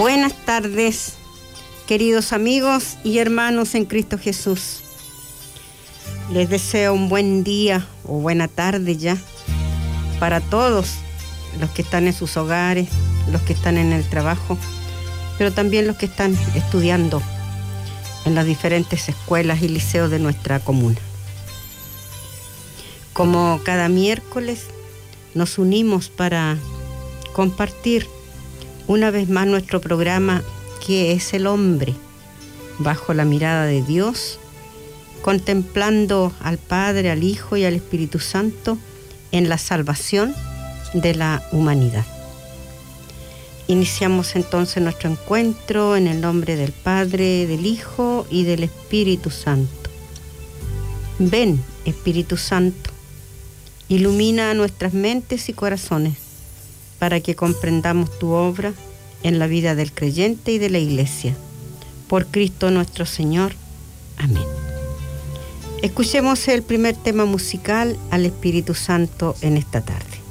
Buenas tardes, queridos amigos y hermanos en Cristo Jesús. Les deseo un buen día o buena tarde ya para todos los que están en sus hogares, los que están en el trabajo, pero también los que están estudiando en las diferentes escuelas y liceos de nuestra comuna. Como cada miércoles nos unimos para compartir una vez más nuestro programa ¿Qué es el hombre? Bajo la mirada de Dios, contemplando al Padre, al Hijo y al Espíritu Santo en la salvación de la humanidad. Iniciamos entonces nuestro encuentro en el nombre del Padre, del Hijo y del Espíritu Santo. Ven, Espíritu Santo, ilumina nuestras mentes y corazones para que comprendamos tu obra en la vida del creyente y de la Iglesia. Por Cristo nuestro Señor. Amén. Escuchemos el primer tema musical al Espíritu Santo en esta tarde.